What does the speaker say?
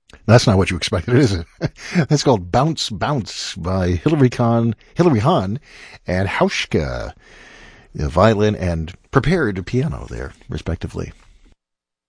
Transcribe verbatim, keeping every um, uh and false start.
That's not what you expected, is it? That's called Bounce Bounce by Hilary Kahn, Hilary Hahn and Hauschka, the violin and prepared piano there, respectively.